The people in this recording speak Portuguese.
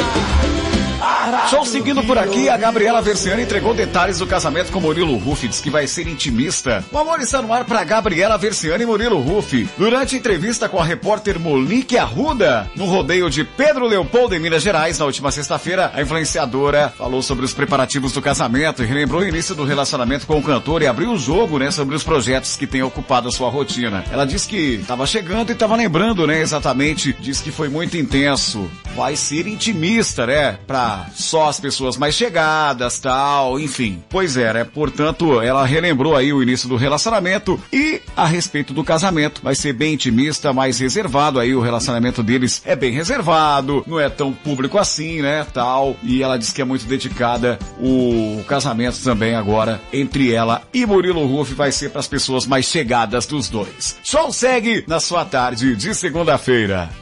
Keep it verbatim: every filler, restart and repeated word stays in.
Show seguindo por aqui, a Gabriela Versiani entregou detalhes do casamento com Murilo Huff, diz que vai ser intimista. O amor está no ar para Gabriela Versiani e Murilo Huff. Durante a entrevista com a repórter Monique Arruda, no rodeio de Pedro Leopoldo, em Minas Gerais, na última sexta-feira, a influenciadora falou sobre os preparativos do casamento e relembrou o início do relacionamento com o cantor e abriu o jogo, né, sobre os projetos que têm ocupado a sua rotina. Ela disse que estava chegando e estava lembrando, né, exatamente, diz que foi muito intenso. Vai ser intimista, né, pra só as pessoas mais chegadas, tal, enfim. Pois é, né? Portanto, ela relembrou aí o início do relacionamento e a respeito do casamento. Vai ser bem intimista, mais reservado aí, o relacionamento deles é bem reservado, não é tão público assim, né, tal. E ela disse que é muito dedicada. O casamento também agora entre ela e Murilo Huff vai ser para as pessoas mais chegadas dos dois. Show segue na sua tarde de segunda-feira.